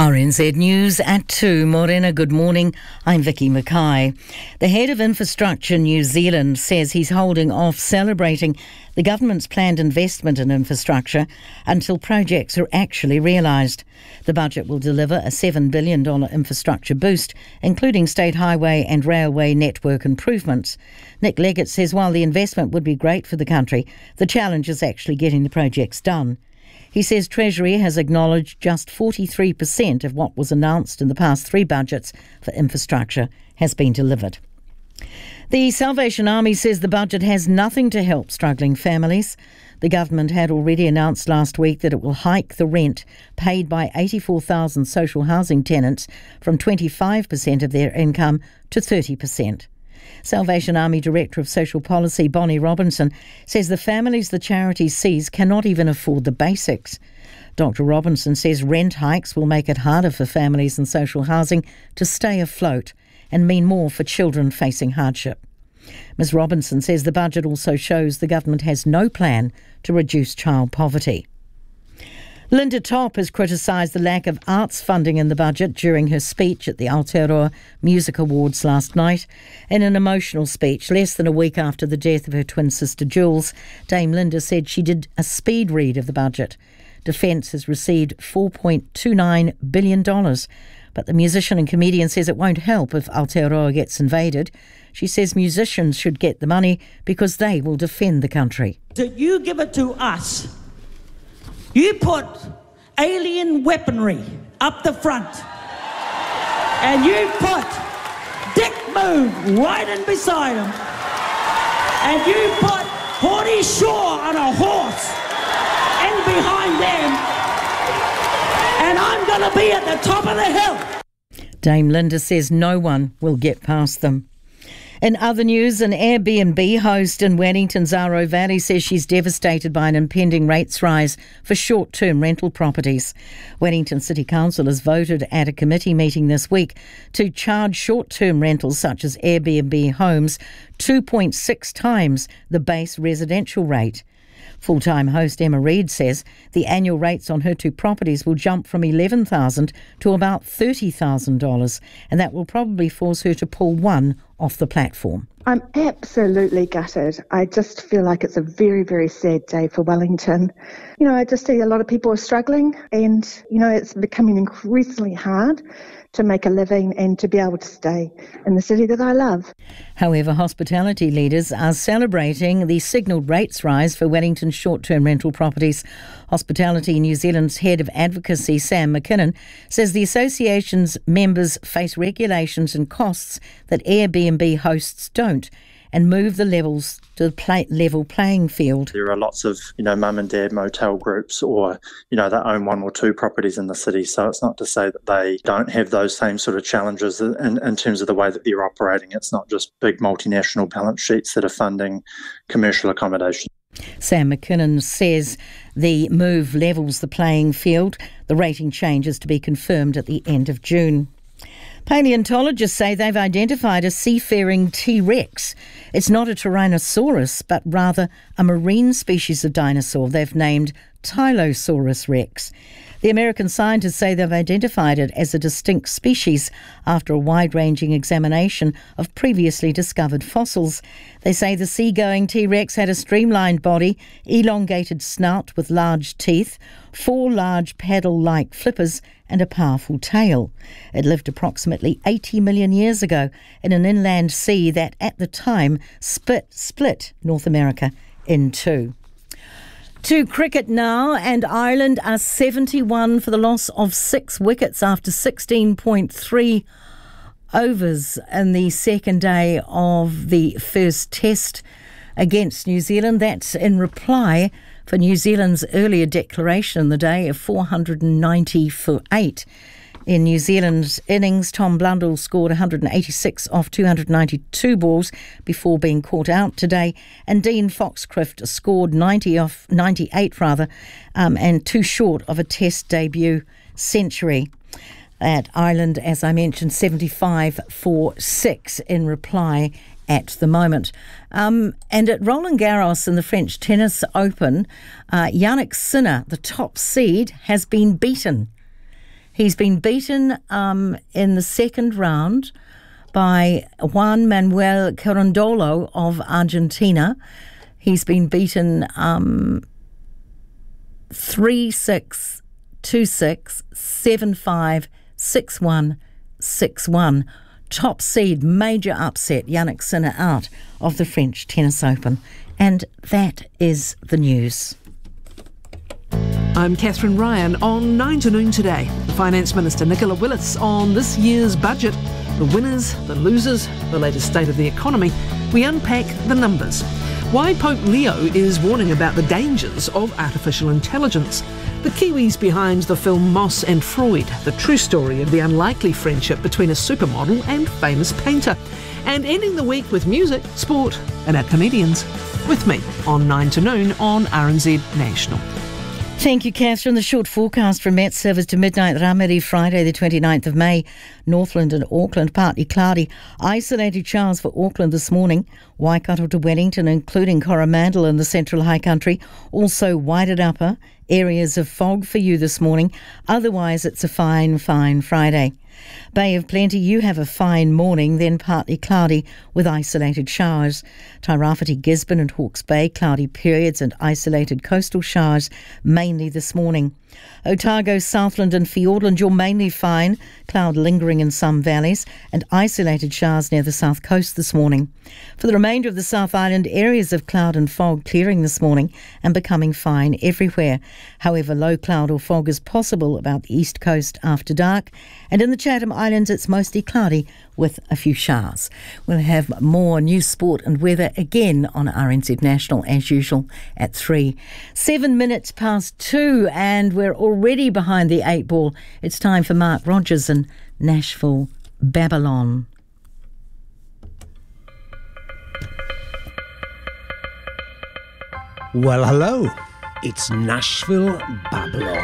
RNZ News at 2. Morena, good morning. I'm Vicky Mackay. The head of Infrastructure New Zealand says he's holding off celebrating the government's planned investment in infrastructure until projects are actually realised. The budget will deliver a $7 billion infrastructure boost, including state highway and railway network improvements. Nick Leggett says while the investment would be great for the country, the challenge is actually getting the projects done. He says Treasury has acknowledged just 43% of what was announced in the past three budgets for infrastructure has been delivered. The Salvation Army says the budget has nothing to help struggling families. The government had already announced last week that it will hike the rent paid by 84,000 social housing tenants from 25% of their income to 30%. Salvation Army Director of Social Policy Bonnie Robinson says the families the charity sees cannot even afford the basics. Dr Robinson says rent hikes will make it harder for families in social housing to stay afloat and mean more for children facing hardship. Ms Robinson says the budget also shows the government has no plan to reduce child poverty. Linda Top has criticised the lack of arts funding in the budget during her speech at the Aotearoa Music Awards last night. In an emotional speech, less than a week after the death of her twin sister Jules, Dame Linda said she did a speed read of the budget. Defence has received $4.29 billion, but the musician and comedian says it won't help if Aotearoa gets invaded. She says musicians should get the money because they will defend the country. So you give it to us. You put alien weaponry up the front, and you put Dick Moon right in beside him, and you put Horty Shaw on a horse in behind them, and I'm going to be at the top of the hill. Dame Linda says no one will get past them. In other news, an Airbnb host in Wellington's Aro Valley says she's devastated by an impending rates rise for short-term rental properties. Wellington City Council has voted at a committee meeting this week to charge short-term rentals such as Airbnb homes 2.6 times the base residential rate. Full-time host Emma Reid says the annual rates on her two properties will jump from $11,000 to about $30,000, and that will probably force her to pull one off the platform. I'm absolutely gutted. I just feel like it's a very, very sad day for Wellington. I just see a lot of people are struggling and, it's becoming increasingly hard to make a living and to be able to stay in the city that I love. However, hospitality leaders are celebrating the signalled rates rise for Wellington's short-term rental properties. Hospitality New Zealand's head of advocacy, Sam McKinnon, says the association's members face regulations and costs that Airbnb hosts don't, and move the levels to the level playing field. There are lots of, mum and dad motel groups or, they own one or two properties in the city. So it's not to say that they don't have those same sort of challenges in terms of the way that they're operating. It's not just big multinational balance sheets that are funding commercial accommodation. Sam McKinnon says the move levels the playing field. The rating change is to be confirmed at the end of June. Paleontologists say they've identified a seafaring T-Rex. It's not a Tyrannosaurus, but rather a marine species of dinosaur they've named Tylosaurus rex. The American scientists say they've identified it as a distinct species after a wide-ranging examination of previously discovered fossils. They say the seagoing T-Rex had a streamlined body, elongated snout with large teeth, 4 large paddle-like flippers and a powerful tail. It lived approximately 80 million years ago in an inland sea that at the time split North America in two. To cricket now, and Ireland are 71 for the loss of 6 wickets after 16.3 overs in the second day of the first test against New Zealand. That's in reply for New Zealand's earlier declaration in the day of 490 for 8. In New Zealand's innings, Tom Blundell scored 186 off 292 balls before being caught out today, and Dean Foxcroft scored 90 off 98 and too short of a test debut century. At Ireland, as I mentioned, 75 for 6 in reply at the moment. And at Roland Garros in the French Tennis Open, Yannick Sinner, the top seed, has been beaten. He's been beaten in the second round by Juan Manuel Carondolo of Argentina. He's been beaten 3-6, 2-6, 7-5, 6-1, 6-1. Top seed, major upset, Jannik Sinner out of the French Tennis Open. And that is the news. I'm Catherine Ryan on 9 to Noon today. The Finance Minister Nicola Willis on this year's budget. The winners, the losers, the latest state of the economy. We unpack the numbers. Why Pope Leo is warning about the dangers of artificial intelligence. The Kiwis behind the film Moss and Freud, the true story of the unlikely friendship between a supermodel and famous painter. And ending the week with music, sport and our comedians. With me on 9 to Noon on RNZ National. Thank you, Catherine. The short forecast from Met Service to midnight, Ramiri, Friday the 29th of May. Northland and Auckland, partly cloudy. Isolated showers for Auckland this morning. Waikato to Wellington, including Coromandel in the Central High Country. Also Waited Upper, areas of fog for you this morning. Otherwise, it's a fine Friday. Bay of Plenty, you have a fine morning, then partly cloudy with isolated showers. Tairāwhiti, Gisborne and Hawke's Bay, cloudy periods and isolated coastal showers, mainly this morning. Otago, Southland and Fiordland, you're mainly fine, cloud lingering in some valleys and isolated showers near the south coast this morning. For the remainder of the South Island, areas of cloud and fog clearing this morning and becoming fine everywhere. However, low cloud or fog is possible about the east coast after dark, and in the Chatham Islands it's mostly cloudy with a few showers. We'll have more news, sport and weather again on RNZ National as usual at 3. 7 minutes past 2 and we're already behind the 8 ball. It's time for Mark Rogers in Nashville, Babylon. Well, hello. It's Nashville, Babylon.